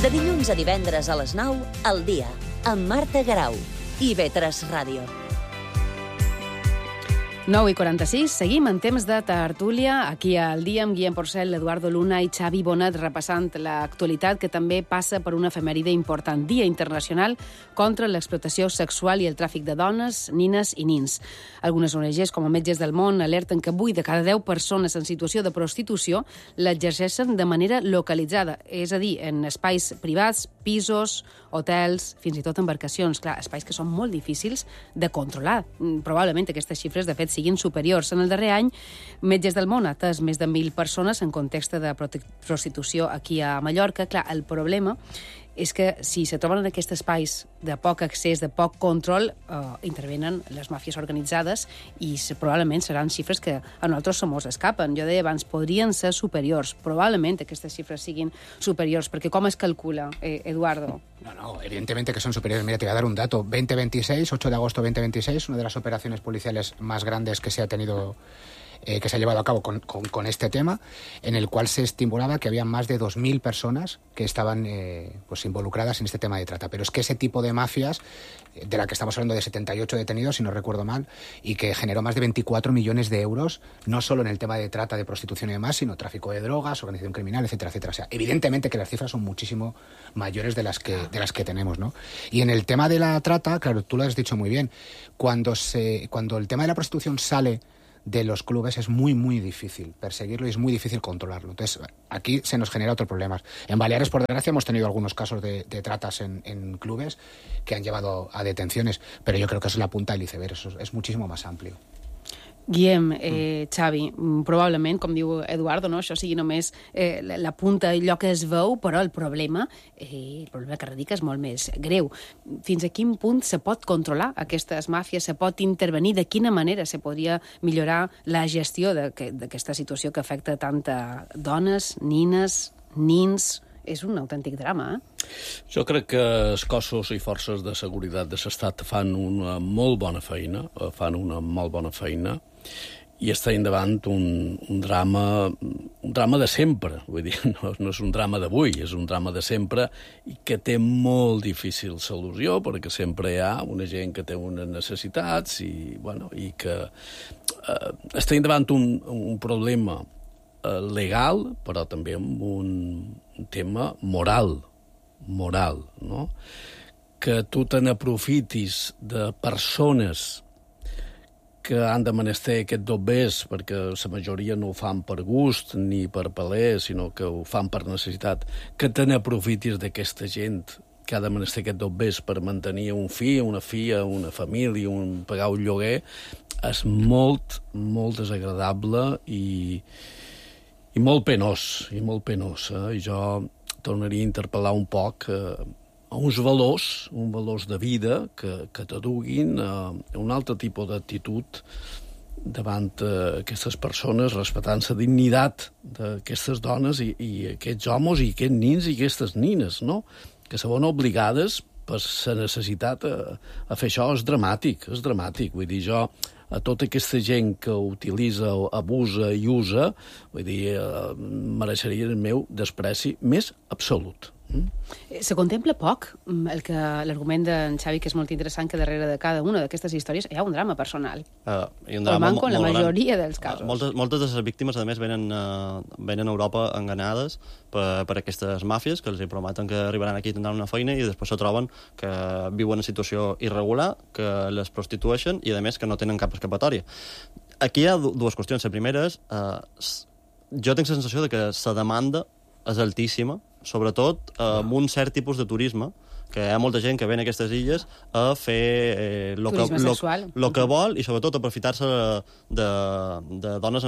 De dilluns a divendres a les 9, al dia, amb Marta Garau i IB3 Ràdio. 9:46, seguim en temps de tertúlia, aquí al dia amb Guillem Porcel, Eduardo Luna i Xavi Bonet, repassant l'actualitat que també passa per una efemèride important, Dia Internacional contra l'explotació sexual i el tràfic de dones, nines i nins. Algunes ONGs, com a Metges del Món, alerten que 8 de cada 10 persones en situació de prostitució l'exerceixen de manera localitzada, és a dir, en espais privats, pisos, hotels, fins i tot embarcacions. Clar, espais que són molt difícils de controlar. Probablement aquestes xifres, de fet, siguin superiors. En el darrer any, Metges del Món ha atès més de 1.000 persones en context de prostitució aquí a Mallorca. Clar, el problema és que si se troben en aquests espais de poc accés, de poc control, intervenen les màfies organitzades i probablement seran xifres que a nosaltres se mos escapen. Jo deia abans, podrien ser superiors. Probablement aquestes xifres siguin superiors, perquè com es calcula, Eduardo? No, evidentemente que son superiores. Mira, te voy a dar un dato. 2026, 8 de agosto 2026, una de las operaciones policiales más grandes que se ha tenido... que se ha llevado a cabo con este tema, en el cual se estimulaba que había más de 2.000 personas que estaban pues involucradas en este tema de trata. Pero es que ese tipo de mafias, de la que estamos hablando de 78 detenidos, si no recuerdo mal, y que generó más de 24 millones de euros, no solo en el tema de trata, de prostitución y demás, sino tráfico de drogas, organización criminal, etcétera, etcétera. O sea, evidentemente que las cifras son muchísimo mayores de las que tenemos, ¿no? Y en el tema de la trata, claro, tú lo has dicho muy bien, cuando el tema de la prostitución sale de los clubes es muy, muy difícil perseguirlo y es muy difícil controlarlo. Entonces, aquí se nos genera otro problema. En Baleares, por desgracia, hemos tenido algunos casos de tratas en clubes que han llevado a detenciones, pero yo creo que eso es la punta del iceberg, eso es muchísimo más amplio. Guillem, Xavi, probablement, com diu Eduardo, no? Això sigui només la punta, allò que es veu, però el problema que radica és molt més greu. Fins a quin punt se pot controlar aquestes màfies, se pot intervenir, de quina manera se podria millorar la gestió d'aquesta situació que afecta tanta dones, nines, nins... És un autèntic drama, Jo crec que els cossos i forces de seguretat de l'Estat fan una molt bona feina, i estem davant un drama de sempre. Vull dir, no és un drama d'avui, és un drama de sempre i que té molt difícil solució, perquè sempre hi ha una gent que té unes necessitats i que estem davant un problema legal, però també amb un tema moral, no? Que tu te n'aprofitis de persones que han de menester aquest dobbers, perquè la majoria no ho fan per gust ni per plaer, sinó que ho fan per necessitat, que te n'aprofitis d'aquesta gent que ha de menester aquest dobbers per mantenir un fill, una filla, una família, pagar un lloguer, és molt, molt desagradable i molt penós, I jo tornaria a interpel·lar un poc a uns valors de vida que t'aduguin a un altre tipus d'actitud davant aquestes persones, respectant la dignitat d'aquestes dones i aquests homes i aquests nins i aquestes nines, no? Que se veuen obligades per la necessitat a fer això. És dramàtic. Vull dir, jo a tota aquesta gent que utilitza, abusa i usa, vull dir, mereixeria el meu despreci més absolut. Se contempla poc l'argument d'en Xavi, que és molt interessant, que darrere de cada una d'aquestes històries hi ha un drama personal. El manco en la majoria dels casos. Moltes de les víctimes, a més, venen a Europa enganades per aquestes màfies que els prometen que arribaran aquí i tindran una feina i després se troben que viuen en situació irregular, que les prostitueixen i, a més, que no tenen cap escapatòria. Aquí hi ha dues qüestions. La primera és... jo tinc la sensació de que la demanda és altíssima, sobretot amb un cert tipus de turisme, que hi ha molta gent que ve a aquestes illes a fer el que vol i sobretot aprofitar-se de dones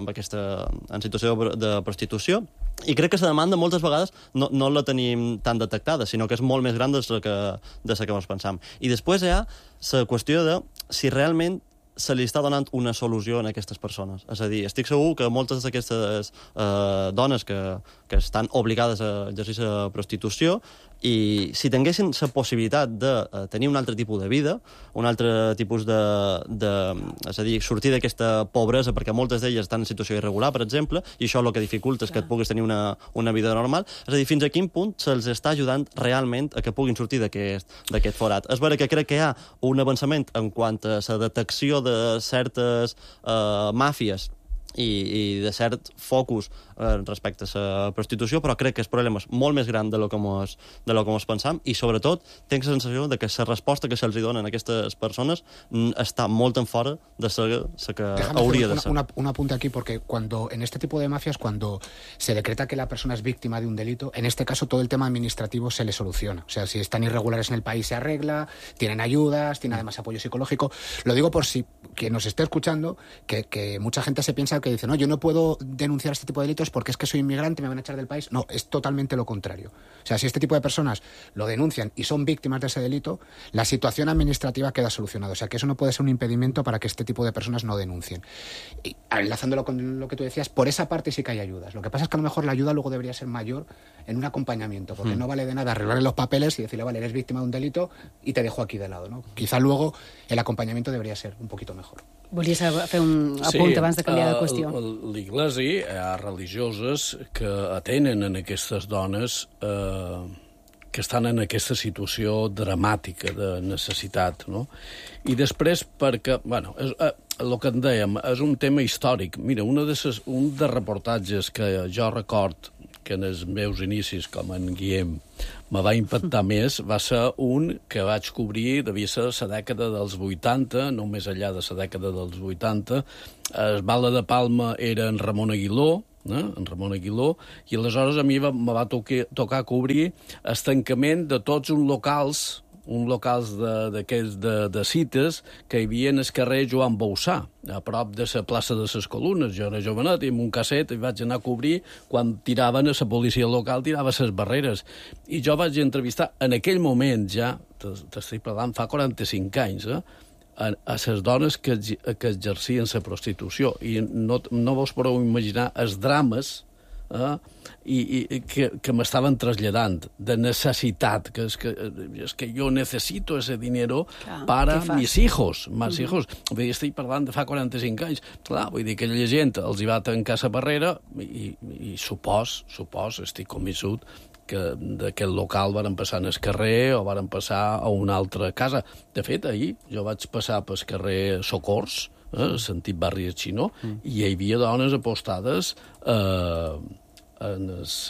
en situació de prostitució. I crec que la demanda moltes vegades no la tenim tan detectada, sinó que és molt més gran de la que ens pensam. I després hi ha la qüestió de si realment se li està donant una solució a aquestes persones. És a dir, estic segur que moltes d'aquestes dones que estan obligades a exercir la prostitució, i si tinguessin la possibilitat de tenir un altre tipus de vida, un altre tipus és a dir, sortir d'aquesta pobresa, perquè moltes d'elles estan en situació irregular, per exemple, i això el que dificulta és que et puguis tenir una vida normal, és a dir, fins a quin punt se'ls està ajudant realment a que puguin sortir d'aquest forat. És vera que crec que hi ha un avançament en quant a la detecció de certes màfies i de cert focus respecte a la prostitució, però crec que el problema és molt més gran de lo que mos pensam, i sobretot tinc la sensació de que la resposta que se'ls donen a aquestes persones està molt en fora de la que hauria de ser. Un apunte aquí, porque en este tipo de mafias, cuando se decreta que la persona es víctima de un delito, en este caso todo el tema administrativo se le soluciona. O sea, si están irregulares en el país se arregla, tienen ayudas, tienen además apoyo psicológico. Lo digo por si quien nos esté escuchando, que mucha gente se piensa que dice, no, yo no puedo denunciar este tipo de delitos porque es que soy inmigrante, me van a echar del país. No, es totalmente lo contrario. O sea, si este tipo de personas lo denuncian y son víctimas de ese delito, la situación administrativa queda solucionada. O sea, que eso no puede ser un impedimento para que este tipo de personas no denuncien. Y enlazándolo con lo que tú decías, por esa parte sí que hay ayudas. Lo que pasa es que a lo mejor la ayuda luego debería ser mayor en un acompañamiento, porque no vale de nada arreglarle los papeles y decirle, vale, eres víctima de un delito y te dejo aquí de lado, ¿no? Quizá luego el acompañamiento debería ser un poquito mejor. Volies fer un apunt abans de canviar de qüestió. L'Iglesi, hi ha religioses que atenen en aquestes dones que estan en aquesta situació dramàtica de necessitat, no? I després perquè, bueno, el que en dèiem, és un tema històric. Mira, un de reportatges que jo record que en els meus inicis, com en Guillem, me va impactar més, va ser un que vaig cobrir, devia ser la dècada dels 80, no més enllà de la dècada dels 80. El Bala de Palma era en Ramon Aguiló, i aleshores a mi me va tocar cobrir el tancament de tots uns locals d'aquells de cites que hi havia en el carrer Joan Bouçà, a prop de la plaça de les Columnes. Jo era jovenet i amb un casset i vaig anar a cobrir quan tiraven a la policia local, tirava les barreres. I jo vaig entrevistar en aquell moment ja, t'estic parlant, fa 45 anys, a les dones que exercien la prostitució. I no vos podeu imaginar els drames que m'estaven traslladant de necessitat, que és que jo necessito ese dinero para mis hijos. Vull dir, estic parlant de fa 45 anys. Clar, vull dir que aquella gent els hi va tancar la barrera i supos, estic convençut, que d'aquest local van passar en el carrer o van passar a una altra casa. De fet, ahir jo vaig passar pel carrer Socors, sentit barri xinó, i hi havia dones apostades en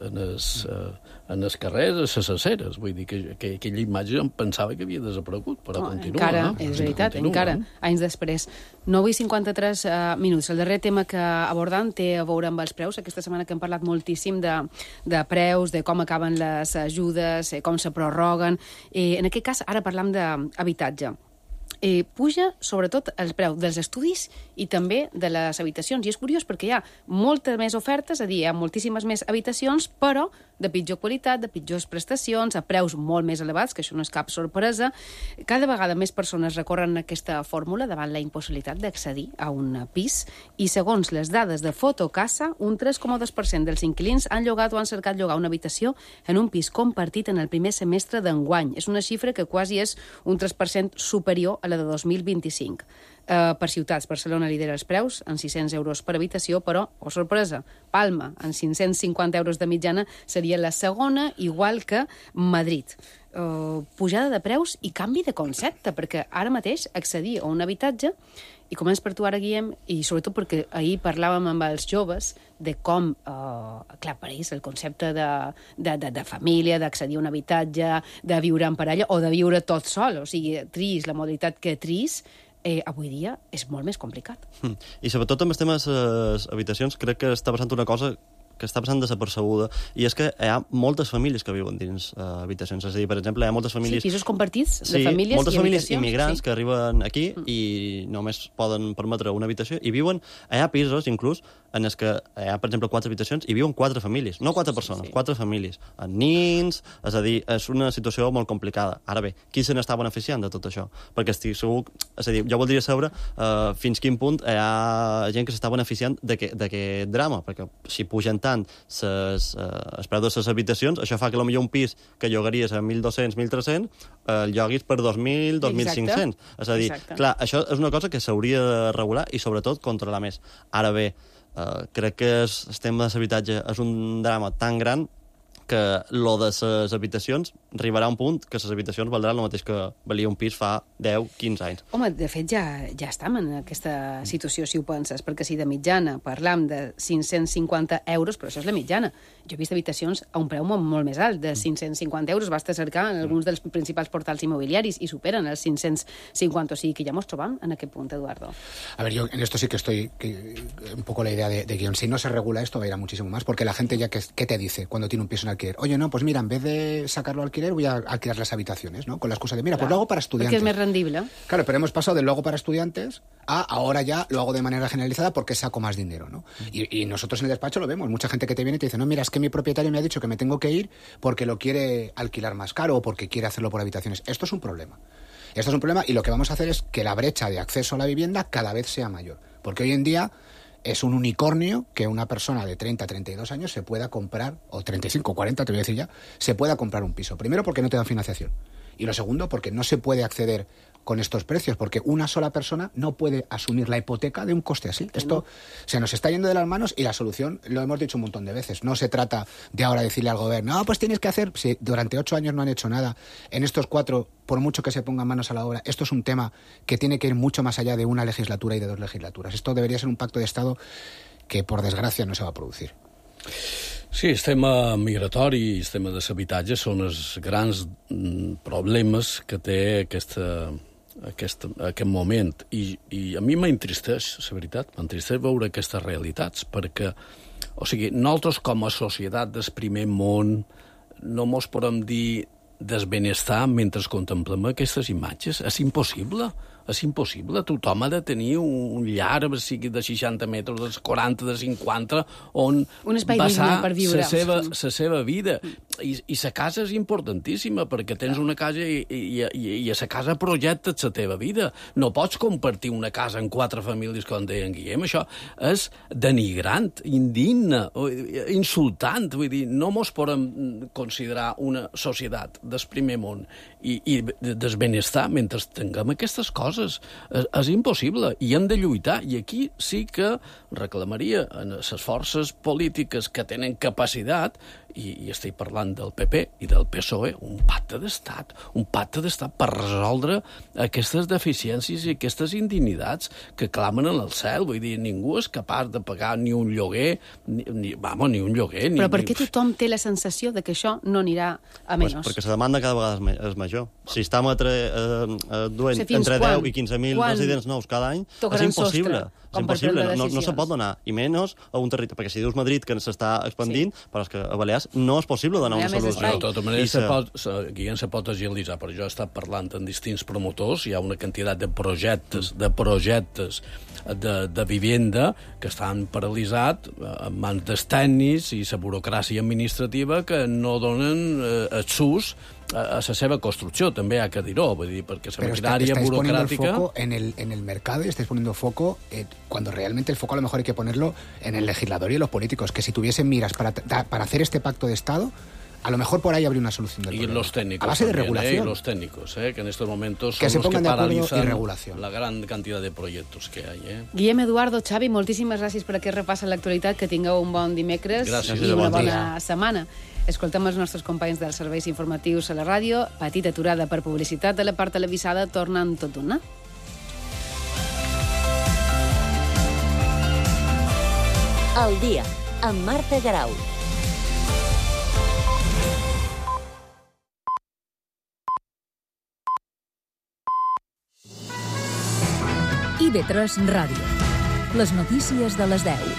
els carrers, a les aceres. Vull dir que aquella imatge em pensava que havia desaparegut, però continua. Encara, és veritat, encara, anys després. 9:53 minuts. El darrer tema que abordant té a veure amb els preus. Aquesta setmana que hem parlat moltíssim de preus, de com acaben les ajudes, com se prorroguen. En aquest cas, ara parlam d'habitatge. Puja, sobretot, el preu dels estudis i també de les habitacions. I és curiós perquè hi ha moltes més ofertes, és a dir, hi ha moltíssimes més habitacions, però de pitjor qualitat, de pitjors prestacions, a preus molt més elevats, que això no és cap sorpresa. Cada vegada més persones recorren aquesta fórmula davant la impossibilitat d'accedir a un pis i, segons les dades de Fotocasa, un 3,2% dels inquilins han llogat o han cercat llogar una habitació en un pis compartit en el primer semestre d'enguany. És una xifra que quasi és un 3% superior a la de 2025. Per ciutats, Barcelona lidera els preus, en 600 euros per habitació, però, oh sorpresa, Palma, en 550 euros de mitjana, seria la segona, igual que Madrid. Pujada de preus i canvi de concepte, perquè ara mateix accedir a un habitatge, i començo per tu ara, Guillem, i sobretot perquè ahir parlàvem amb els joves de com, clar, per ells el concepte de família, d'accedir a un habitatge, de viure en parella o de viure tot sol, o sigui, tris, la modalitat que tris, avui dia és molt més complicat. I sobretot amb el tema de les habitacions crec que està passant una cosa que està passant desapercebuda, i és que hi ha moltes famílies que viuen dins habitacions. És a dir, per exemple, hi ha moltes famílies... Sí, pisos compartits de famílies i habitacions. Moltes famílies immigrants que arriben aquí i només poden permetre una habitació i viuen... Hi ha pisos, inclús, en el que hi ha, per exemple, 4 habitacions i viuen 4 famílies, no 4 persones, 4 famílies, amb nins, és a dir, és una situació molt complicada. Ara bé, qui se n'està beneficiant de tot això? Perquè estic segur, és a dir, jo voldria saber fins quin punt hi ha gent que s'està beneficiant d'aquest drama, perquè si pugen tant el preu de les habitacions, això fa que potser un pis que llogaries a 1.200, 1.300, el lloguis per 2.000, 2.500. És a dir, clar, això és una cosa que s'hauria de regular i sobretot controlar més. Ara bé, crec que el tema de l'habitatge és un drama tan gran que lo de les habitacions arribarà a un punt que les habitacions valdran el mateix que valia un pis fa 10, 15 anys. Home, de fet, ja estem en aquesta situació, si ho penses, perquè si de mitjana parlam de 550 euros, però això és la mitjana. Jo he vist habitacions a un preu molt més alt, de 550 euros, basta cercar en alguns dels principals portals immobiliaris i superen els 550, o sigui que ja ens trobam en aquest punt, Eduardo. A ver, yo en esto sí que estoy un poco la idea de guión. Si no se regula esto va a ir a muchísimo más, porque la gente ya, ¿qué te dice cuando tiene un piso en alquiler? Oye, no, pues mira, en vez de sacarlo al alquiler voy a alquilar las habitaciones, ¿no? Con la excusa de, mira, claro, pues lo hago para estudiantes. Porque es más rendible. Claro, pero hemos pasado del lo hago para estudiantes a ahora ya lo hago de manera generalizada porque saco más dinero, ¿no? Y nosotros en el despacho lo vemos. Mucha gente que te viene y te dice, no, mira, es que mi propietario me ha dicho que me tengo que ir porque lo quiere alquilar más caro o porque quiere hacerlo por habitaciones. Esto es un problema. Esto es un problema y lo que vamos a hacer es que la brecha de acceso a la vivienda cada vez sea mayor. Porque hoy en día es un unicornio que una persona de 30, 32 años se pueda comprar, o 35, 40, te voy a decir ya, se pueda comprar un piso. Primero porque no te dan financiación. Y lo segundo porque no se puede acceder con estos precios, porque una sola persona no puede asumir la hipoteca de un coste así. Esto se nos está yendo de las manos y la solución, lo hemos dicho un montón de veces, no se trata de ahora decirle al gobierno, no, pues tienes que hacer, si durante 8 años no han hecho nada, en estos 4, por mucho que se pongan manos a la obra, esto es un tema que tiene que ir mucho más allá de una legislatura y de 2 legislaturas. Esto debería ser un pacto de Estado que, por desgracia, no se va a producir. Sí, el tema migratori i el tema de l'habitatge són els grans problemes que té aquest moment. I a mi m'entristeix, la veritat, m'entristeix veure aquestes realitats, perquè, o sigui, nosaltres com a societat del primer món no mos podem dir del benestar mentre contemplem aquestes imatges. És impossible. És impossible. Tothom ha de tenir un llar, sigui de 60 metres, de 40, de 50, on basar la seva vida. I la casa és importantíssima, perquè tens una casa i a la casa projectes la teva vida. No pots compartir una casa amb 4 famílies, com deia en Guillem. Això és denigrant, indigne, insultant. Vull dir, no mos podem considerar una societat del primer món i del benestar mentre tinguem aquestes coses. És impossible i hem de lluitar, i aquí sí que reclamaria a les forces polítiques que tenen capacitat, i estic parlant del PP i del PSOE, un pacte d'estat per resoldre aquestes deficiències i aquestes indignitats que clamen en el cel. Vull dir, ningú és capaç de pagar ni un lloguer, ni un lloguer. Però per què tothom té la sensació de que això no anirà a menys? Perquè la demanda cada vegada és major. Si estem duent entre 10 i 15.000 residents nous cada any, és impossible. És impossible, no se pot donar, i menys a un territori, perquè si dius Madrid que s'està expandint, però és que a Balears no és possible donar una solució. De tota manera, Guillem se pot agilitzar, però jo he estat parlant amb distints promotors, hi ha una quantitat de projectes de vivenda que estan paralitzats en mans dels tècnics i la burocràcia administrativa que no donen accés a la seva construcció, també ha que dir-ho, vull dir, perquè la maquinària burocràtica... Pero estáis poniendo el foco en el mercado y estáis poniendo foco cuando realmente el foco a lo mejor hay que ponerlo en el legislador y en los políticos, que si tuviesen miras para hacer este pacto de Estado, a lo mejor por ahí habría una solución del problema. Y los técnicos a base también, de regulación. Y los técnicos, que en estos momentos son que se los que paralizan la gran cantidad de proyectos que hay. Guillem, Eduardo, Xavi, moltíssimes gràcies per aquest repàs a l'actualitat, que tingueu un bon dimecres i una bona setmana. Escoltem els nostres companys dels serveis informatius a la ràdio. Petita aturada per publicitat de la part televisada, tornen tot d'una. El dia, amb Marta Garau. IB3 Ràdio. Les notícies de les 10.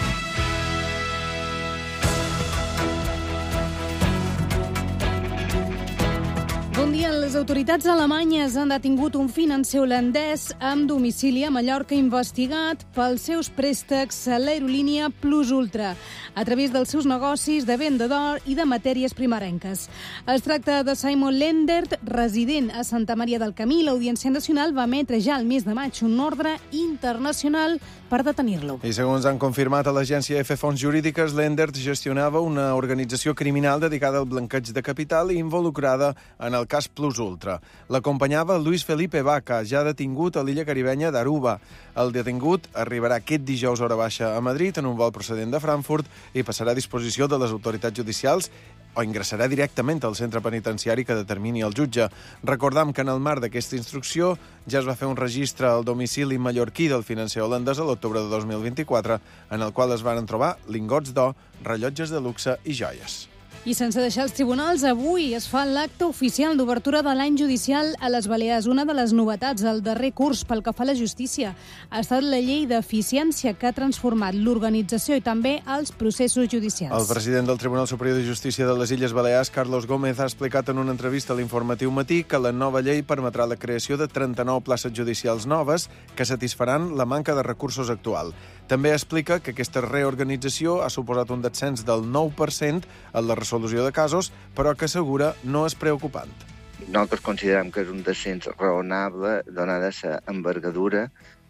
Bon dia, Les autoritats alemanyes han detingut un financer holandès amb domicili a Mallorca investigat pels seus préstecs a l'aerolínia Plus Ultra a través dels seus negocis de venda d'or i de matèries primerenques. Es tracta de Simon Lendert, resident a Santa Maria del Camí. L'Audiència Nacional va emetre ja el mes de maig un ordre internacional per detenir-lo. I segons han confirmat a l'agència F Fonts Jurídiques, Lendert gestionava una organització criminal dedicada al blanqueig de capital i involucrada en el cas Plus Ultra. L'acompanyava Luis Felipe Vaca, ja detingut a l'illa caribenya d'Aruba. El detingut arribarà aquest dijous hora baixa a Madrid en un vol procedent de Frankfurt i passarà a disposició de les autoritats judicials o ingressarà directament al centre penitenciari que determini el jutge. Recordam que en el marc d'aquesta instrucció ja es va fer un registre al domicili mallorquí del financer holandès a l'octubre de 2024, en el qual es van trobar lingots d'or, rellotges de luxe i joies. I sense deixar els tribunals, avui es fa l'acte oficial d'obertura de l'any judicial a les Balears. Una de les novetats del darrer curs pel que fa a la justícia ha estat la llei d'eficiència que ha transformat l'organització i també els processos judicials. El president del Tribunal Superior de Justícia de les Illes Balears, Carlos Gómez, ha explicat en una entrevista a l'Informatiu Matí que la nova llei permetrà la creació de 39 places judicials noves que satisfaran la manca de recursos actual. També explica que aquesta reorganització ha suposat un descens del 9% en la resolució de casos, però que assegura no és preocupant. Nosaltres considerem que és un descens raonable donada la envergadura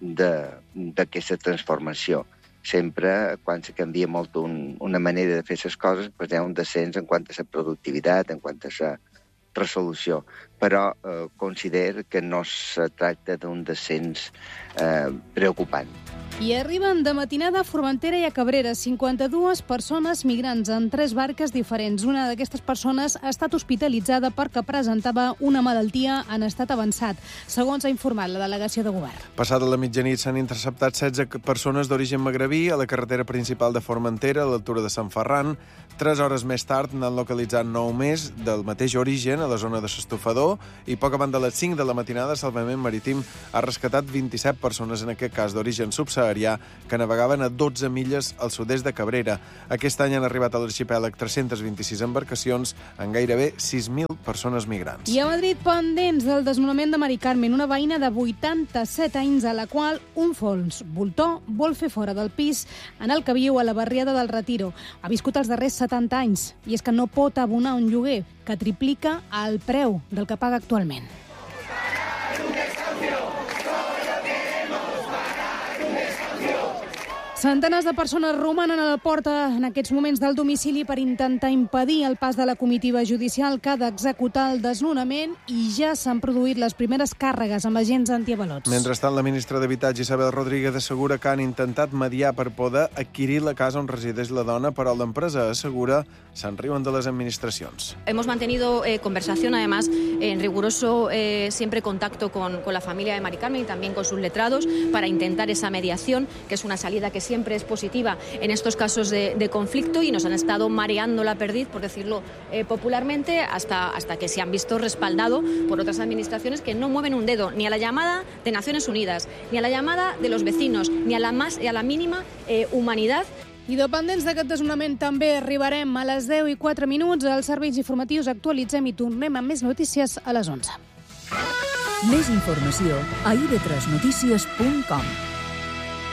d'aquesta transformació. Sempre, quan se canvia molt una manera de fer les coses, doncs hi ha un descens en quant a la productivitat, en quant a la resolució. Però considero que no se tracta d'un descens preocupant. I arriben de matinada a Formentera i a Cabrera 52 persones migrants en 3 barques diferents. Una d'aquestes persones ha estat hospitalitzada perquè presentava una malaltia en estat avançat, segons ha informat la delegació de govern. Passada la mitjanit s'han interceptat 16 persones d'origen magrebí a la carretera principal de Formentera, a l'altura de Sant Ferran. 3 hores més tard n'han localitzat 9 més del mateix origen a la zona de l'Estofador i poc abans de les 5 de la matinada Salvament Marítim ha rescatat 27 persones, en aquest cas d'origen subsaharià, que navegaven a 12 milles al sud-est de Cabrera. Aquest any han arribat a l'arxipèlag 326 embarcacions amb gairebé 6.000 persones migrants. I a Madrid, pendents del desnonament de Mari Carmen, una veïna de 87 anys a la qual un fons voltor vol fer fora del pis en el que viu a la barriada del Retiro. Ha viscut els darrers 70 anys i és que no pot abonar un lloguer que triplica el preu del que paga actualment. Centenars de persones romanen a la porta en aquests moments del domicili per intentar impedir el pas de la comitiva judicial que ha d'executar el desnonament i ja s'han produït les primeres càrregues amb agents antiavalots. Mentrestant, la ministra d'Habitatge, Isabel Rodríguez, assegura que han intentat mediar per poder adquirir la casa on resideix la dona, però l'empresa assegura se'n riuen de les administracions. Hemos mantenido conversación, además, en riguroso siempre contacto con la familia de Mari Carmen y también con sus letrados para intentar esa mediación, que es una salida que siempre es positiva en estos casos de conflicto, y nos han estado mareando la perdiz, por decirlo popularmente, hasta que se han visto respaldado por otras administraciones que no mueven un dedo ni a la llamada de Naciones Unidas, ni a la llamada de los vecinos, ni a la mínima humanidad. I dependents d'aquest desnonament també arribarem a les 10:04 als serveis informatius. Actualitzem i tornem amb més notícies a les 11. Més informació a ib3notícies.com.